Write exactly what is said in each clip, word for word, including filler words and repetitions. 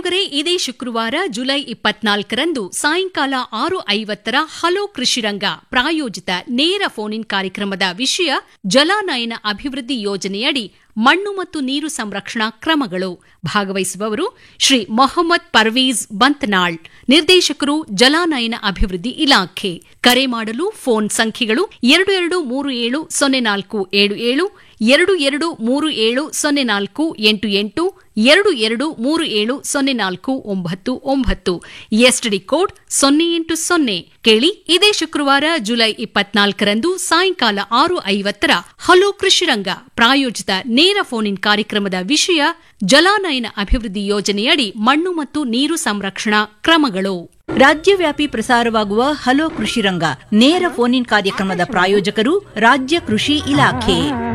ಕೇಳುಗರೆ, ಇದೇ ಶುಕ್ರವಾರ ಜುಲೈ ಇಪ್ಪತ್ನಾಲ್ಕರಂದು ಸಾಯಂಕಾಲ ಆರು ಐವತ್ತರ ಹಲೋ ಕೃಷಿರಂಗ ಪ್ರಾಯೋಜಿತ ನೇರ ಫೋನ್ ಇನ್ ಕಾರ್ಯಕ್ರಮದ ವಿಷಯ ಜಲಾನಯನ ಅಭಿವೃದ್ಧಿ ಯೋಜನೆಯಡಿ ಮಣ್ಣು ಮತ್ತು ನೀರು ಸಂರಕ್ಷಣಾ ಕ್ರಮಗಳು. ಭಾಗವಹಿಸುವವರು ಶ್ರೀ ಮೊಹಮ್ಮದ್ ಪರ್ವೀಜ್ ಬಂತ್ನಾಳ್, ನಿರ್ದೇಶಕರು ಜಲಾನಯನ ಅಭಿವೃದ್ಧಿ ಇಲಾಖೆ. ಕರೆ ಮಾಡಲು ಫೋನ್ ಸಂಖ್ಯೆಗಳು ಎರಡು ಎರಡು ಮೂರು ಏಳು ಸೊನ್ನೆ ನಾಲ್ಕು ಏಳು ಏಳು, ಎರಡು ಎರಡು ಮೂರು ಏಳು ಸೊನ್ನೆ ನಾಲ್ಕು ಎಂಟು ಎಂಟು, ಎರಡು ಎರಡು ಮೂರು ಏಳು ಸೊನ್ನೆ ನಾಲ್ಕು ಒಂಬತ್ತು ಒಂಬತ್ತು, ಎಸ್ಟಿಡಿ ಕೋಡ್ ಸೊನ್ನೆ ಎಂಟು ಸೊನ್ನೆ. ಕೇಳಿ, ಇದೇ ಶುಕ್ರವಾರ ಜುಲೈ ಇಪ್ಪತ್ನಾಲ್ಕರಂದು ಸಾಯಂಕಾಲ ಆರು ಐವತ್ತರ ಹಲೋ ಕೃಷಿರಂಗ ಪ್ರಾಯೋಜಿತ ನೇರ ಫೋನ್ ಇನ್ ಕಾರ್ಯಕ್ರಮದ ವಿಷಯ ಜಲಾನಯನ ಅಭಿವೃದ್ಧಿ ಯೋಜನೆಯಡಿ ಮಣ್ಣು ಮತ್ತು ನೀರು ಸಂರಕ್ಷಣಾ ಕ್ರಮಗಳು. ರಾಜ್ಯವ್ಯಾಪಿ ಪ್ರಸಾರವಾಗುವ ಹಲೋ ಕೃಷಿರಂಗ ನೇರ ಫೋನ್ ಇನ್ ಕಾರ್ಯಕ್ರಮದ ಪ್ರಾಯೋಜಕರು ರಾಜ್ಯ ಕೃಷಿ ಇಲಾಖೆ.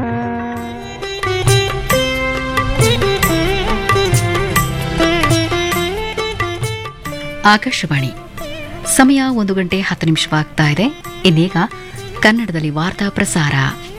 ಆಕಾಶವಾಣಿ. ಸಮಯ ಒಂದು ಗಂಟೆ ಹತ್ತು ನಿಮಿಷವಾಗ್ತಾ ಇದೆ. ಇನ್ನೀಗ ಕನ್ನಡದಲ್ಲಿ ವಾರ್ತಾ ಪ್ರಸಾರ.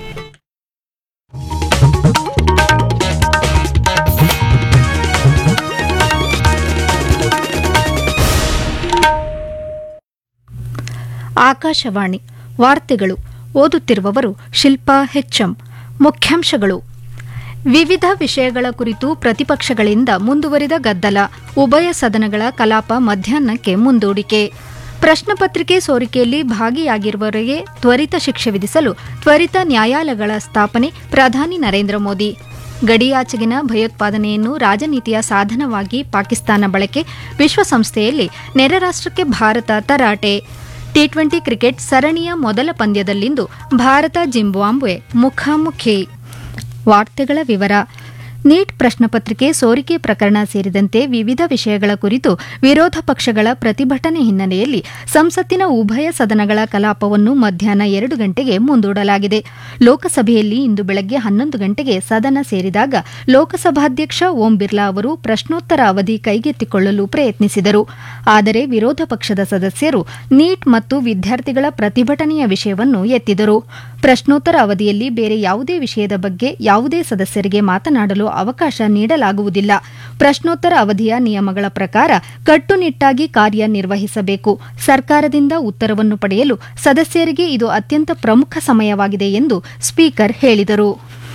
ಆಕಾಶವಾಣಿ ವಾರ್ತೆಗಳು. ಓದುತ್ತಿರುವವರು ಶಿಲ್ಪಾ ಹೆಚ್ಎಂ. ಮುಖ್ಯಾಂಶಗಳು: ವಿವಿಧ ವಿಷಯಗಳ ಕುರಿತು ಪ್ರತಿಪಕ್ಷಗಳಿಂದ ಮುಂದುವರಿದ ಗದ್ದಲ, ಉಭಯ ಸದನಗಳ ಕಲಾಪ ಮಧ್ಯಾಹ್ನಕ್ಕೆ ಮುಂದೂಡಿಕೆ. ಪ್ರಶ್ನಪತ್ರಿಕೆ ಸೋರಿಕೆಯಲ್ಲಿ ಭಾಗಿಯಾಗಿರುವವರಿಗೆ ತ್ವರಿತ ಶಿಕ್ಷೆ ವಿಧಿಸಲು ತ್ವರಿತ ನ್ಯಾಯಾಲಯಗಳ ಸ್ಥಾಪನೆ, ಪ್ರಧಾನಿ ನರೇಂದ್ರ ಮೋದಿ. ಗಡಿಯಾಚೆಗಿನ ಭಯೋತ್ಪಾದನೆಯನ್ನು ರಾಜನೀತಿಯ ಸಾಧನವಾಗಿ ಪಾಕಿಸ್ತಾನ ಬಳಕೆ, ವಿಶ್ವಸಂಸ್ಥೆಯಲ್ಲಿ ನೆರೆ ರಾಷ್ಟ್ರಕ್ಕೆ ಭಾರತ ತರಾಟೆ. ಟಿ ಟ್ವೆಂಟಿ ಕ್ರಿಕೆಟ್ ಸರಣಿಯ ಮೊದಲ ಪಂದ್ಯದಲ್ಲಿಂದು ಭಾರತ ಜಿಂಬಾಬ್ವೆ ಮುಖಾಮುಖಿ. ವಾರ್ತೆಗಳ ವಿವರ. ನೀಟ್ ಪ್ರಶ್ನಪತ್ರಿಕೆ ಸೋರಿಕೆ ಪ್ರಕರಣ ಸೇರಿದಂತೆ ವಿವಿಧ ವಿಷಯಗಳ ಕುರಿತು ವಿರೋಧ ಪಕ್ಷಗಳ ಪ್ರತಿಭಟನೆ ಹಿನ್ನೆಲೆಯಲ್ಲಿ ಸಂಸತ್ತಿನ ಉಭಯ ಸದನಗಳ ಕಲಾಪವನ್ನು ಮಧ್ಯಾಹ್ನ ಎರಡು ಗಂಟೆಗೆ ಮುಂದೂಡಲಾಗಿದೆ. ಲೋಕಸಭೆಯಲ್ಲಿ ಇಂದು ಬೆಳಗ್ಗೆ ಹನ್ನೊಂದು ಗಂಟೆಗೆ ಸದನ ಸೇರಿದಾಗ ಲೋಕಸಭಾಧ್ಯಕ್ಷ ಓಂ ಬಿರ್ಲಾ ಅವರು ಪ್ರಶ್ನೋತ್ತರ ಅವಧಿ ಕೈಗೆತ್ತಿಕೊಳ್ಳಲು ಪ್ರಯತ್ನಿಸಿದರು. ಆದರೆ ವಿರೋಧ ಪಕ್ಷದ ಸದಸ್ಯರು ನೀಟ್ ಮತ್ತು ವಿದ್ಯಾರ್ಥಿಗಳ ಪ್ರತಿಭಟನೆಯ ವಿಷಯವನ್ನು ಎತ್ತಿದರು. ಪ್ರಶ್ನೋತ್ತರ ಅವಧಿಯಲ್ಲಿ ಬೇರೆ ಯಾವುದೇ ವಿಷಯದ ಬಗ್ಗೆ ಯಾವುದೇ ಸದಸ್ಯರಿಗೆ ಮಾತನಾಡಲು ಅವಕಾಶ ನೀಡಲಾಗುವುದಿಲ್ಲ. ಪ್ರಶ್ನೋತ್ತರ ಅವಧಿಯ ನಿಯಮಗಳ ಪ್ರಕಾರ ಕಟ್ಟುನಿಟ್ಟಾಗಿ ಕಾರ್ಯನಿರ್ವಹಿಸಬೇಕು. ಸರ್ಕಾರದಿಂದ ಉತ್ತರವನ್ನು ಪಡೆಯಲು ಸದಸ್ಯರಿಗೆ ಇದು ಅತ್ಯಂತ ಪ್ರಮುಖ ಸಮಯವಾಗಿದೆ ಎಂದು ಸ್ಪೀಕರ್ ಹೇಳಿದರು.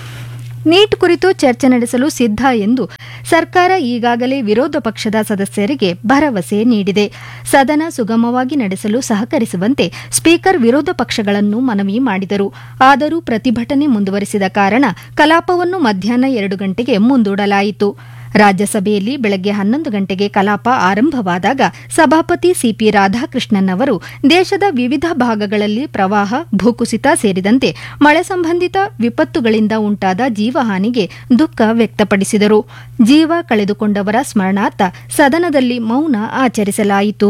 ನೀಟ್ ಕುರಿತು ಚರ್ಚೆ ನಡೆಸಲು ಸಿದ್ಧ ಎಂದು ಸರ್ಕಾರ ಈಗಾಗಲೇ ವಿರೋಧ ಪಕ್ಷದ ಸದಸ್ಯರಿಗೆ ಭರವಸೆ ನೀಡಿದೆ. ಸದನ ಸುಗಮವಾಗಿ ನಡೆಸಲು ಸಹಕರಿಸುವಂತೆ ಸ್ಪೀಕರ್ ವಿರೋಧ ಪಕ್ಷಗಳನ್ನು ಮನವಿ ಮಾಡಿದರು. ಆದರೂ ಪ್ರತಿಭಟನೆ ಮುಂದುವರಿಸಿದ ಕಾರಣ ಕಲಾಪವನ್ನು ಮಧ್ಯಾಹ್ನ ಎರಡು ಗಂಟೆಗೆ ಮುಂದೂಡಲಾಯಿತು. ರಾಜ್ಯಸಭೆಯಲ್ಲಿ ಬೆಳಗ್ಗೆ ಹನ್ನೊಂದು ಗಂಟೆಗೆ ಕಲಾಪ ಆರಂಭವಾದಾಗ ಸಭಾಪತಿ ಸಿಪಿ ರಾಧಾಕೃಷ್ಣನ್ ಅವರು ದೇಶದ ವಿವಿಧ ಭಾಗಗಳಲ್ಲಿ ಪ್ರವಾಹ, ಭೂಕುಸಿತ ಸೇರಿದಂತೆ ಮಳೆ ಸಂಬಂಧಿತ ವಿಪತ್ತುಗಳಿಂದ ಉಂಟಾದ ಜೀವಹಾನಿಗೆ ದುಃಖ ವ್ಯಕ್ತಪಡಿಸಿದರು. ಜೀವ ಕಳೆದುಕೊಂಡವರ ಸ್ಮರಣಾರ್ಥ ಸದನದಲ್ಲಿ ಮೌನ ಆಚರಿಸಲಾಯಿತು.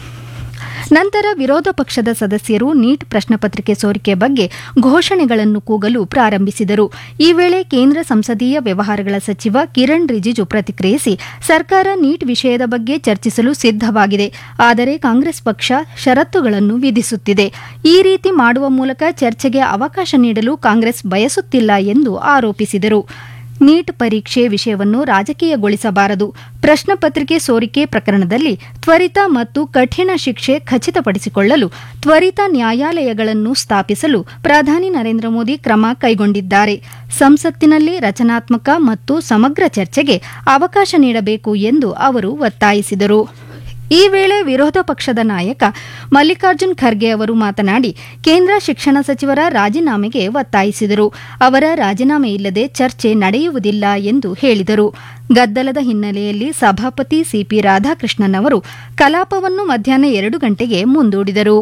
ನಂತರ ವಿರೋಧ ಪಕ್ಷದ ಸದಸ್ಯರು ನೀಟ್ ಪ್ರಶ್ನಪತ್ರಿಕೆ ಸೋರಿಕೆ ಬಗ್ಗೆ ಘೋಷಣೆಗಳನ್ನು ಕೂಗಲು ಪ್ರಾರಂಭಿಸಿದರು. ಈ ವೇಳೆ ಕೇಂದ್ರ ಸಂಸದೀಯ ವ್ಯವಹಾರಗಳ ಸಚಿವ ಕಿರಣ್ ರಿಜಿಜು ಪ್ರತಿಕ್ರಿಯಿಸಿ, ಸರ್ಕಾರ ನೀಟ್ ವಿಷಯದ ಬಗ್ಗೆ ಚರ್ಚಿಸಲು ಸಿದ್ಧವಾಗಿದೆ, ಆದರೆ ಕಾಂಗ್ರೆಸ್ ಪಕ್ಷ ಷರತ್ತುಗಳನ್ನು ವಿಧಿಸುತ್ತಿದೆ. ಈ ರೀತಿ ಮಾಡುವ ಮೂಲಕ ಚರ್ಚೆಗೆ ಅವಕಾಶ ನೀಡಲು ಕಾಂಗ್ರೆಸ್ ಬಯಸುತ್ತಿಲ್ಲ ಎಂದು ಆರೋಪಿಸಿದರು. ನೀಟ್ ಪರೀಕ್ಷೆ ವಿಷಯವನ್ನು ರಾಜಕೀಯಗೊಳಿಸಬಾರದು. ಪ್ರಶ್ನಪತ್ರಿಕೆ ಸೋರಿಕೆ ಪ್ರಕರಣದಲ್ಲಿ ತ್ವರಿತ ಮತ್ತು ಕಠಿಣ ಶಿಕ್ಷೆ ಖಚಿತಪಡಿಸಿಕೊಳ್ಳಲು ತ್ವರಿತ ನ್ಯಾಯಾಲಯಗಳನ್ನು ಸ್ಥಾಪಿಸಲು ಪ್ರಧಾನಿ ನರೇಂದ್ರ ಮೋದಿ ಕ್ರಮ ಕೈಗೊಂಡಿದ್ದಾರೆ. ಸಂಸತ್ತಿನಲ್ಲಿ ರಚನಾತ್ಮಕ ಮತ್ತು ಸಮಗ್ರ ಚರ್ಚೆಗೆ ಅವಕಾಶ ನೀಡಬೇಕು ಎಂದು ಅವರು ಒತ್ತಾಯಿಸಿದರು. ಈ ವೇಳೆ ವಿರೋಧ ಪಕ್ಷದ ನಾಯಕ ಮಲ್ಲಿಕಾರ್ಜುನ್ ಖರ್ಗೆ ಅವರು ಮಾತನಾಡಿ, ಕೇಂದ್ರ ಶಿಕ್ಷಣ ಸಚಿವರ ರಾಜೀನಾಮೆಗೆ ಒತ್ತಾಯಿಸಿದರು. ಅವರ ರಾಜೀನಾಮೆ ಇಲ್ಲದೆ ಚರ್ಚೆ ನಡೆಯುವುದಿಲ್ಲ ಎಂದು ಹೇಳಿದರು. ಗದ್ದಲದ ಹಿನ್ನೆಲೆಯಲ್ಲಿ ಸಭಾಪತಿ ಸಿಪಿ ರಾಧಾಕೃಷ್ಣನ್ ಅವರು ಕಲಾಪವನ್ನು ಮಧ್ಯಾಹ್ನ ಎರಡು ಗಂಟೆಗೆ ಮುಂದೂಡಿದರು.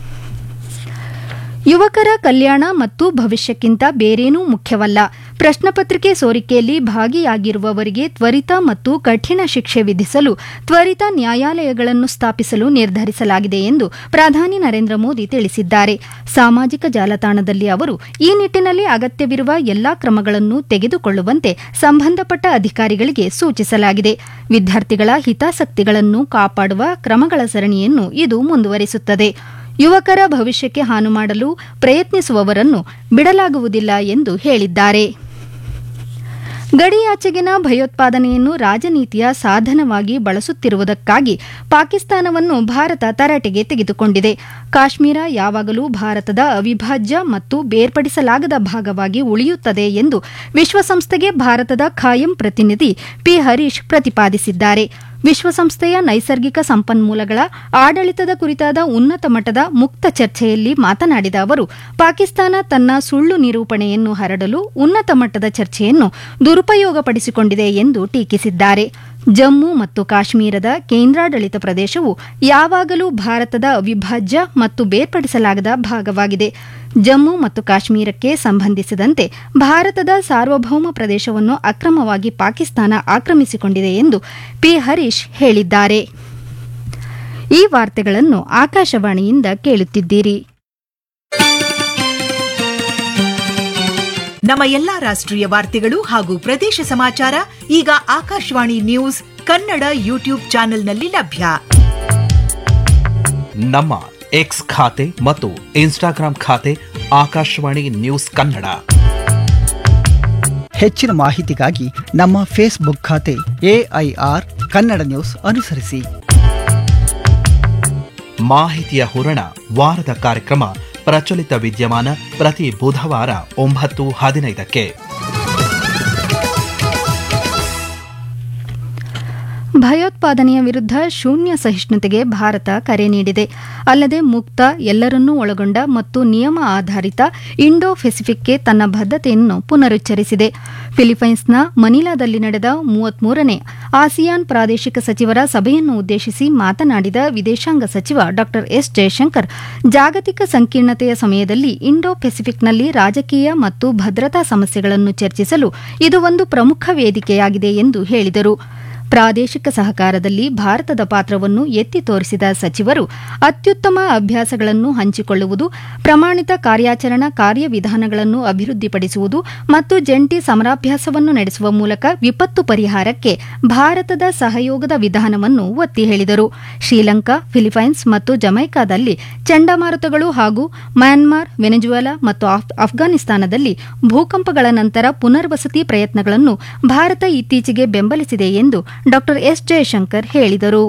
ಯುವಕರ ಕಲ್ಯಾಣ ಮತ್ತು ಭವಿಷ್ಯಕ್ಕಿಂತ ಬೇರೇನೂ ಮುಖ್ಯವಲ್ಲ. ಪ್ರಶ್ನಪತ್ರಿಕೆ ಸೋರಿಕೆಯಲ್ಲಿ ಭಾಗಿಯಾಗಿರುವವರಿಗೆ ತ್ವರಿತ ಮತ್ತು ಕಠಿಣ ಶಿಕ್ಷೆ ವಿಧಿಸಲು ತ್ವರಿತ ನ್ಯಾಯಾಲಯಗಳನ್ನು ಸ್ಥಾಪಿಸಲು ನಿರ್ಧರಿಸಲಾಗಿದೆ ಎಂದು ಪ್ರಧಾನಿ ನರೇಂದ್ರ ಮೋದಿ ತಿಳಿಸಿದ್ದಾರೆ. ಸಾಮಾಜಿಕ ಜಾಲತಾಣದಲ್ಲಿ ಅವರು ಈ ನಿಟ್ಟಿನಲ್ಲಿ ಅಗತ್ಯವಿರುವ ಎಲ್ಲಾ ಕ್ರಮಗಳನ್ನು ತೆಗೆದುಕೊಳ್ಳುವಂತೆ ಸಂಬಂಧಪಟ್ಟ ಅಧಿಕಾರಿಗಳಿಗೆ ಸೂಚಿಸಲಾಗಿದೆ. ವಿದ್ಯಾರ್ಥಿಗಳ ಹಿತಾಸಕ್ತಿಗಳನ್ನು ಕಾಪಾಡುವ ಕ್ರಮಗಳ ಸರಣಿಯನ್ನು ಇದು ಮುಂದುವರಿಸುತ್ತದೆ. ಯುವಕರ ಭವಿಷ್ಯಕ್ಕೆ ಹಾನು ಮಾಡಲು ಪ್ರಯತ್ನಿಸುವವರನ್ನು ಬಿಡಲಾಗುವುದಿಲ್ಲ ಎಂದು ಹೇಳಿದ್ದಾರೆ. ಗಡಿಯಾಚೆಗಿನ ಭಯೋತ್ಪಾದನೆಯನ್ನು ರಾಜನೀತಿಯ ಸಾಧನವಾಗಿ ಬಳಸುತ್ತಿರುವುದಕ್ಕಾಗಿ ಪಾಕಿಸ್ತಾನವನ್ನು ಭಾರತ ತರಾಟೆಗೆ ತೆಗೆದುಕೊಂಡಿದೆ. ಕಾಶ್ಮೀರ ಯಾವಾಗಲೂ ಭಾರತದ ಅವಿಭಾಜ್ಯ ಮತ್ತು ಬೇರ್ಪಡಿಸಲಾಗದ ಭಾಗವಾಗಿ ಉಳಿಯುತ್ತದೆ ಎಂದು ವಿಶ್ವಸಂಸ್ಥೆಗೆ ಭಾರತದ ಖಾಯಂ ಪ್ರತಿನಿಧಿ ಪಿ ಹರೀಶ್ ಪ್ರತಿಪಾದಿಸಿದ್ದಾರೆ. ವಿಶ್ವಸಂಸ್ಥೆಯ ನೈಸರ್ಗಿಕ ಸಂಪನ್ಮೂಲಗಳ ಆಡಳಿತದ ಕುರಿತಾದ ಉನ್ನತ ಮಟ್ಟದ ಮುಕ್ತ ಚರ್ಚೆಯಲ್ಲಿ ಮಾತನಾಡಿದ ಅವರು, ಪಾಕಿಸ್ತಾನ ತನ್ನ ಸುಳ್ಳು ನಿರೂಪಣೆಯನ್ನು ಹರಡಲು ಉನ್ನತ ಮಟ್ಟದ ಚರ್ಚೆಯನ್ನು ದುರುಪಯೋಗಪಡಿಸಿಕೊಂಡಿದೆ ಎಂದು ಟೀಕಿಸಿದ್ದಾರೆ. ಜಮ್ಮು ಮತ್ತು ಕಾಶ್ಮೀರದ ಕೇಂದ್ರಾಡಳಿತ ಪ್ರದೇಶವು ಯಾವಾಗಲೂ ಭಾರತದ ಅವಿಭಾಜ್ಯ ಮತ್ತು ಬೇರ್ಪಡಿಸಲಾಗದ ಭಾಗವಾಗಿದೆ. ಜಮ್ಮು ಮತ್ತು ಕಾಶ್ಮೀರಕ್ಕೆ ಸಂಬಂಧಿಸಿದಂತೆ ಭಾರತದ ಸಾರ್ವಭೌಮ ಪ್ರದೇಶವನ್ನು ಅಕ್ರಮವಾಗಿ ಪಾಕಿಸ್ತಾನ ಆಕ್ರಮಿಸಿಕೊಂಡಿದೆ ಎಂದು ಪಿ ಹರೀಶ್ ಹೇಳಿದ್ದಾರೆ. ಈ ವಾರ್ತೆಗಳನ್ನು ಆಕಾಶವಾಣಿಯಿಂದ ಕೇಳುತ್ತಿದ್ದೀರಿ. ನಮ್ಮ ಎಲ್ಲಾ ರಾಷ್ಟ್ರೀಯ ವಾರ್ತೆಗಳು ಹಾಗೂ ಪ್ರದೇಶ ಸಮಾಚಾರ ಈಗ ಆಕಾಶವಾಣಿ ನ್ಯೂಸ್ ಕನ್ನಡ ಯೂಟ್ಯೂಬ್ ಚಾನೆಲ್ನಲ್ಲಿ ಲಭ್ಯ. ನಮ್ಮ ಎಕ್ಸ್ ಖಾತೆ ಮತ್ತು ಇನ್ಸ್ಟಾಗ್ರಾಂ ಖಾತೆ ಆಕಾಶವಾಣಿ ನ್ಯೂಸ್ ಕನ್ನಡ. ಹೆಚ್ಚಿನ ಮಾಹಿತಿಗಾಗಿ ನಮ್ಮ ಫೇಸ್ಬುಕ್ ಖಾತೆ ಎಐಆರ್ ಕನ್ನಡ ನ್ಯೂಸ್ ಅನುಸರಿಸಿ. ಮಾಹಿತಿಯ ಹೂರಣ ವಾರದ ಕಾರ್ಯಕ್ರಮ ಪ್ರಚಲಿತ ವಿದ್ಯಮಾನ ಪ್ರತಿ ಬುಧವಾರ ಒಂಬತ್ತು ಹದಿನೈದಕ್ಕೆ. ಭಯೋತ್ಪಾದನೆಯ ವಿರುದ್ಧ ಶೂನ್ಯ ಸಹಿಷ್ಣುತೆಗೆ ಭಾರತ ಕರೆ ನೀಡಿದೆ. ಅಲ್ಲದೆ ಮುಕ್ತ, ಎಲ್ಲರನ್ನೂ ಒಳಗೊಂಡ ಮತ್ತು ನಿಯಮ ಆಧಾರಿತ ಇಂಡೋ ಪೆಸಿಫಿಕ್ಗೆ ತನ್ನ ಬದ್ಧತೆಯನ್ನು ಪುನರುಚ್ಚರಿಸಿದೆ. ಫಿಲಿಪೈನ್ಸ್ನ ಮನಿಲಾದಲ್ಲಿ ನಡೆದ ಮೂವತ್ಮೂರನೇ ಆಸಿಯಾನ್ ಪ್ರಾದೇಶಿಕ ಸಚಿವರ ಸಭೆಯನ್ನು ಉದ್ದೇಶಿಸಿ ಮಾತನಾಡಿದ ವಿದೇಶಾಂಗ ಸಚಿವ ಡಾ ಎಸ್ ಜಯಶಂಕರ್, ಜಾಗತಿಕ ಸಂಕೀರ್ಣತೆಯ ಸಮಯದಲ್ಲಿ ಇಂಡೋ ಪೆಸಿಫಿಕ್ನಲ್ಲಿ ರಾಜಕೀಯ ಮತ್ತು ಭದ್ರತಾ ಸಮಸ್ಯೆಗಳನ್ನು ಚರ್ಚಿಸಲು ಇದು ಒಂದು ಪ್ರಮುಖ ವೇದಿಕೆಯಾಗಿದೆ ಎಂದು ಹೇಳಿದರು. ಪ್ರಾದೇಶಿಕ ಸಹಕಾರದಲ್ಲಿ ಭಾರತದ ಪಾತ್ರವನ್ನು ಎತ್ತಿ ತೋರಿಸಿದ ಸಚಿವರು, ಅತ್ಯುತ್ತಮ ಅಭ್ಯಾಸಗಳನ್ನು ಹಂಚಿಕೊಳ್ಳುವುದು, ಪ್ರಮಾಣಿತ ಕಾರ್ಯಾಚರಣಾ ಕಾರ್ಯವಿಧಾನಗಳನ್ನು ಅಭಿವೃದ್ಧಿಪಡಿಸುವುದು ಮತ್ತು ಜಂಟಿ ಸಮರಾಭ್ಯಾಸವನ್ನು ನಡೆಸುವ ಮೂಲಕ ವಿಪತ್ತು ಪರಿಹಾರಕ್ಕೆ ಭಾರತದ ಸಹಯೋಗದ ವಿಧಾನವನ್ನು ಒತ್ತಿ ಹೇಳಿದರು. ಶ್ರೀಲಂಕಾ, ಫಿಲಿಪೈನ್ಸ್ ಮತ್ತು ಜಮೈಕಾದಲ್ಲಿ ಚಂಡಮಾರುತಗಳು ಹಾಗೂ ಮ್ಯಾನ್ಮಾರ್, ವೆನೆಜುವೆಲಾ ಮತ್ತು ಅಫ್ಘಾನಿಸ್ತಾನದಲ್ಲಿ ಭೂಕಂಪಗಳ ನಂತರ ಪುನರ್ವಸತಿ ಪ್ರಯತ್ನಗಳನ್ನು ಭಾರತ ಇತ್ತೀಚೆಗೆ ಬೆಂಬಲಿಸಿದೆ ಎಂದು ಡಾ ಎಸ್ ಜಯಶಂಕರ್ ಹೇಳಿದರು.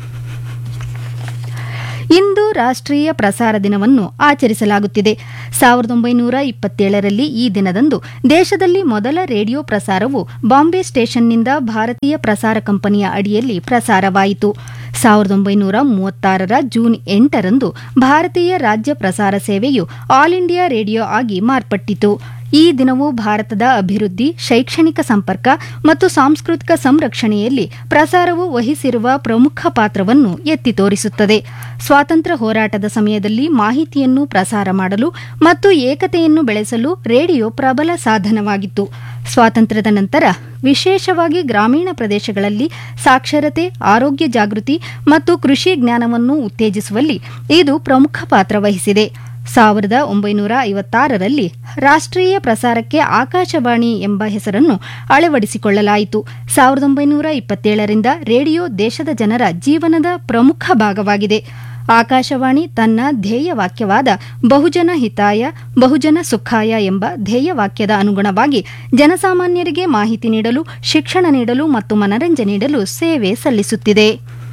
ಇಂದು ರಾಷ್ಟ್ರೀಯ ಪ್ರಸಾರ ದಿನವನ್ನು ಆಚರಿಸಲಾಗುತ್ತಿದೆ. ಸಾವಿರದ ಒಂಬೈನೂರ ಇಪ್ಪತ್ತೇಳರಲ್ಲಿ ಈ ದಿನದಂದು ದೇಶದಲ್ಲಿ ಮೊದಲ ರೇಡಿಯೋ ಪ್ರಸಾರವು ಬಾಂಬೆ ಸ್ಟೇಷನ್ನಿಂದ ಭಾರತೀಯ ಪ್ರಸಾರ ಕಂಪನಿಯ ಅಡಿಯಲ್ಲಿ ಪ್ರಸಾರವಾಯಿತು. ಸಾವಿರದ ಒಂಬೈನೂರ ಮೂವತ್ತಾರರ ಜೂನ್ ಎಂಟರಂದು ಭಾರತೀಯ ರಾಜ್ಯ ಪ್ರಸಾರ ಸೇವೆಯು ಆಲ್ ಇಂಡಿಯಾ ರೇಡಿಯೋ ಆಗಿ ಮಾರ್ಪಟ್ಟಿತು. ಈ ದಿನವು ಭಾರತದ ಅಭಿವೃದ್ಧಿ, ಶೈಕ್ಷಣಿಕ ಸಂಪರ್ಕ ಮತ್ತು ಸಾಂಸ್ಕೃತಿಕ ಸಂರಕ್ಷಣೆಯಲ್ಲಿ ಪ್ರಸಾರವು ವಹಿಸಿರುವ ಪ್ರಮುಖ ಪಾತ್ರವನ್ನು ಎತ್ತಿ ತೋರಿಸುತ್ತದೆ. ಸ್ವಾತಂತ್ರ್ಯ ಹೋರಾಟದ ಸಮಯದಲ್ಲಿ ಮಾಹಿತಿಯನ್ನು ಪ್ರಸಾರ ಮಾಡಲು ಮತ್ತು ಏಕತೆಯನ್ನು ಬೆಳೆಸಲು ರೇಡಿಯೋ ಪ್ರಬಲ ಸಾಧನವಾಗಿತ್ತು. ಸ್ವಾತಂತ್ರ್ಯದ ನಂತರ ವಿಶೇಷವಾಗಿ ಗ್ರಾಮೀಣ ಪ್ರದೇಶಗಳಲ್ಲಿ ಸಾಕ್ಷರತೆ, ಆರೋಗ್ಯ ಜಾಗೃತಿ ಮತ್ತು ಕೃಷಿ ಜ್ಞಾನವನ್ನು ಉತ್ತೇಜಿಸುವಲ್ಲಿ ಇದು ಪ್ರಮುಖ ಪಾತ್ರ ವಹಿಸಿದೆ. ಸಾವಿರದ ಒಂಬೈನೂರ ಐವತ್ತಾರರಲ್ಲಿ ರಾಷ್ಟ್ರೀಯ ಪ್ರಸಾರಕ್ಕೆ ಆಕಾಶವಾಣಿ ಎಂಬ ಹೆಸರನ್ನು ಅಳವಡಿಸಿಕೊಳ್ಳಲಾಯಿತು. ಸಾವಿರದ ಒಂಬೈನೂರ ಇಪ್ಪತ್ತೇಳರಿಂದ ರೇಡಿಯೋ ದೇಶದ ಜನರ ಜೀವನದ ಪ್ರಮುಖ ಭಾಗವಾಗಿದೆ. ಆಕಾಶವಾಣಿ ತನ್ನ ಧ್ಯೇಯವಾಕ್ಯವಾದ ಬಹುಜನ ಹಿತಾಯ ಬಹುಜನ ಸುಖಾಯ ಎಂಬ ಧ್ಯೇಯವಾಕ್ಯದ ಅನುಗುಣವಾಗಿ ಜನಸಾಮಾನ್ಯರಿಗೆ ಮಾಹಿತಿ ನೀಡಲು, ಶಿಕ್ಷಣ ನೀಡಲು ಮತ್ತು ಮನರಂಜನೆ ನೀಡಲು ಸೇವೆ ಸಲ್ಲಿಸುತ್ತಿದೆ.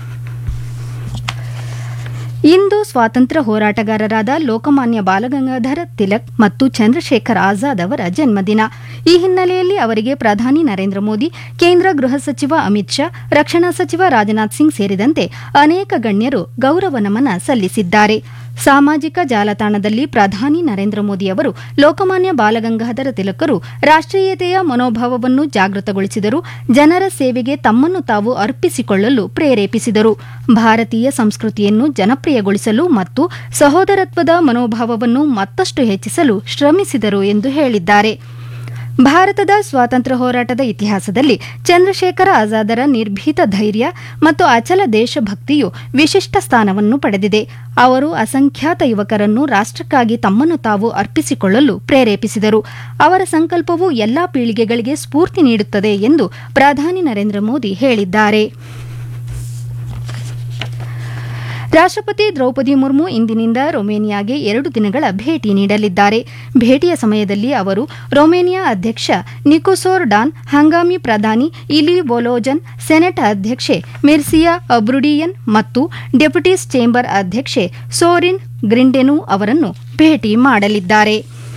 ಇಂದು ಸ್ವಾತಂತ್ರ್ಯ ಹೋರಾಟಗಾರರಾದ ಲೋಕಮಾನ್ಯ ಬಾಲಗಂಗಾಧರ ತಿಲಕ್ ಮತ್ತು ಚಂದ್ರಶೇಖರ್ ಆಜಾದ್ ಅವರ ಜನ್ಮದಿನ. ಈ ಹಿನ್ನೆಲೆಯಲ್ಲಿ ಅವರಿಗೆ ಪ್ರಧಾನಿ ನರೇಂದ್ರ ಮೋದಿ, ಕೇಂದ್ರ ಗೃಹ ಸಚಿವ ಅಮಿತ್ ಶಾ, ರಕ್ಷಣಾ ಸಚಿವ ರಾಜನಾಥ್ ಸಿಂಗ್ ಸೇರಿದಂತೆ ಅನೇಕ ಗಣ್ಯರು ಗೌರವ ನಮನ ಸಲ್ಲಿಸಿದ್ದಾರೆ. ಸಾಮಾಜಿಕ ಜಾಲತಾಣದಲ್ಲಿ ಪ್ರಧಾನಿ ನರೇಂದ್ರ ಮೋದಿ ಅವರು ಲೋಕಮಾನ್ಯ ಬಾಲಗಂಗಾಧರ ತಿಲಕರು ರಾಷ್ಟ್ರೀಯತೆಯ ಮನೋಭಾವವನ್ನು ಜಾಗೃತಗೊಳಿಸಿದರು, ಜನರ ಸೇವೆಗೆ ತಮ್ಮನ್ನು ತಾವು ಅರ್ಪಿಸಿಕೊಳ್ಳಲು ಪ್ರೇರೇಪಿಸಿದರು, ಭಾರತೀಯ ಸಂಸ್ಕೃತಿಯನ್ನು ಜನಪ್ರಿಯಗೊಳಿಸಲು ಮತ್ತು ಸಹೋದರತ್ವದ ಮನೋಭಾವವನ್ನು ಮತ್ತಷ್ಟು ಹೆಚ್ಚಿಸಲು ಶ್ರಮಿಸಿದರು ಎಂದು ಹೇಳಿದ್ದಾರೆ. ಭಾರತದ ಸ್ವಾತಂತ್ರ್ಯ ಹೋರಾಟದ ಇತಿಹಾಸದಲ್ಲಿ ಚಂದ್ರಶೇಖರ ಆಜಾದರ ನಿರ್ಭೀತ ಧೈರ್ಯ ಮತ್ತು ಅಚಲ ದೇಶಭಕ್ತಿಯು ವಿಶಿಷ್ಟ ಸ್ಥಾನವನ್ನು ಪಡೆದಿದೆ. ಅವರು ಅಸಂಖ್ಯಾತ ಯುವಕರನ್ನು ರಾಷ್ಟ್ರಕ್ಕಾಗಿ ತಮ್ಮನ್ನು ತಾವು ಅರ್ಪಿಸಿಕೊಳ್ಳಲು ಪ್ರೇರೇಪಿಸಿದರು. ಅವರ ಸಂಕಲ್ಪವು ಎಲ್ಲಾ ಪೀಳಿಗೆಗಳಿಗೆ ಸ್ಫೂರ್ತಿ ನೀಡುತ್ತದೆ ಎಂದು ಪ್ರಧಾನಿ ನರೇಂದ್ರ ಮೋದಿ ಹೇಳಿದ್ದಾರೆ. ರಾಷ್ಟ್ರಪತಿ ದ್ರೌಪದಿ ಮುರ್ಮು ಇಂದಿನಿಂದ ರೊಮೇನಿಯಾಗೆ ಎರಡು ದಿನಗಳ ಭೇಟಿ ನೀಡಲಿದ್ದಾರೆ. ಭೇಟಿಯ ಸಮಯದಲ್ಲಿ ಅವರು ರೊಮೇನಿಯಾ ಅಧ್ಯಕ್ಷ ನಿಕೋಸೋರ್ ಡಾನ್, ಹಂಗಾಮಿ ಪ್ರಧಾನಿ ಇಲಿ ಬೊಲೋಜನ್, ಸೆನೆಟ್ ಅಧ್ಯಕ್ಷೆ ಮಿರ್ಸಿಯಾ ಅಬ್ರುಡಿಯನ್ ಮತ್ತು ಡೆಪ್ಯೂಟೀಸ್ ಚೇಂಬರ್ ಅಧ್ಯಕ್ಷೆ ಸೋರಿನ್ ಗ್ರಿಂಡೆನು ಅವರನ್ನು ಭೇಟಿ ಮಾಡಲಿದ್ದಾರೆ.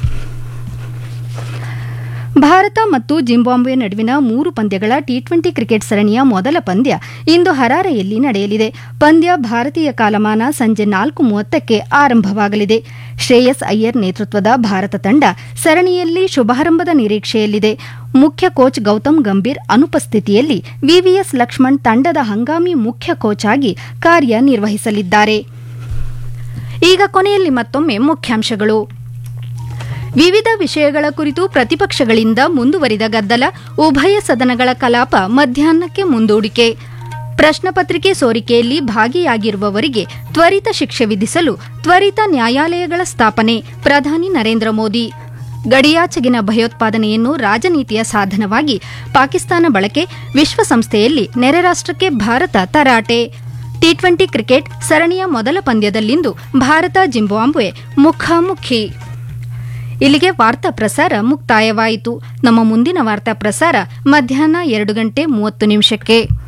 ಭಾರತ ಮತ್ತು ಜಿಂಬಾಬ್ವೆ ನಡುವಿನ ಮೂರು ಪಂದ್ಯಗಳ ಟಿ ಟ್ವೆಂಟಿ ಕ್ರಿಕೆಟ್ ಸರಣಿಯ ಮೊದಲ ಪಂದ್ಯ ಇಂದು ಹರಾರೆಯಲ್ಲಿ ನಡೆಯಲಿದೆ. ಪಂದ್ಯ ಭಾರತೀಯ ಕಾಲಮಾನ ಸಂಜೆ ನಾಲ್ಕು ಮೂವತ್ತಕ್ಕೆ ಆರಂಭವಾಗಲಿದೆ. ಶ್ರೇಯಸ್ ಅಯ್ಯರ್ ನೇತೃತ್ವದ ಭಾರತ ತಂಡ ಸರಣಿಯಲ್ಲಿ ಶುಭಾರಂಭದ ನಿರೀಕ್ಷೆಯಲ್ಲಿದೆ. ಮುಖ್ಯ ಕೋಚ್ ಗೌತಮ್ ಗಂಭೀರ್ ಅನುಪಸ್ಥಿತಿಯಲ್ಲಿ ವಿವಿಎಸ್ ಲಕ್ಷ್ಮಣ್ ತಂಡದ ಹಂಗಾಮಿ ಮುಖ್ಯ ಕೋಚ್ ಆಗಿ ಕಾರ್ಯನಿರ್ವಹಿಸಲಿದ್ದಾರೆ. ಈಗ ಕೊನೆಯಲ್ಲಿ ಮತ್ತೊಮ್ಮೆ ಮುಖ್ಯಾಂಶಗಳು. ವಿವಿಧ ವಿಷಯಗಳ ಕುರಿತು ಪ್ರತಿಪಕ್ಷಗಳಿಂದ ಮುಂದುವರಿದ ಗದ್ದಲ, ಉಭಯ ಸದನಗಳ ಕಲಾಪ ಮಧ್ಯಾಹ್ನಕ್ಕೆ ಮುಂದೂಡಿಕೆ. ಪ್ರಶ್ನಪತ್ರಿಕೆ ಸೋರಿಕೆಯಲ್ಲಿ ಭಾಗಿಯಾಗಿರುವವರಿಗೆ ತ್ವರಿತ ಶಿಕ್ಷೆ ವಿಧಿಸಲು ತ್ವರಿತ ನ್ಯಾಯಾಲಯಗಳ ಸ್ಥಾಪನೆ, ಪ್ರಧಾನಿ ನರೇಂದ್ರ ಮೋದಿ. ಗಡಿಯಾಚೆಗಿನ ಭಯೋತ್ಪಾದನೆಯನ್ನು ರಾಜನೀತಿಯ ಸಾಧನವಾಗಿ ಪಾಕಿಸ್ತಾನ ಬಳಕೆ, ವಿಶ್ವಸಂಸ್ಥೆಯಲ್ಲಿ ನೆರೆ ರಾಷ್ಟ್ರಕ್ಕೆ ಭಾರತ ತರಾಟೆ. ಟಿ ಟ್ವೆಂಟಿ ಕ್ರಿಕೆಟ್ ಸರಣಿಯ ಮೊದಲ ಪಂದ್ಯದಲ್ಲಿಂದು ಭಾರತ ಜಿಂಬಾಬ್ವೆ ಮುಖಾಮುಖಿ. ಇಲ್ಲಿಗೆ ವಾರ್ತಾ ಪ್ರಸಾರ ಮುಕ್ತಾಯವಾಯಿತು. ನಮ್ಮ ಮುಂದಿನ ವಾರ್ತಾ ಪ್ರಸಾರ ಮಧ್ಯಾಹ್ನ ಎರಡು ಗಂಟೆ ಮೂವತ್ತು ನಿಮಿಷಕ್ಕೆ.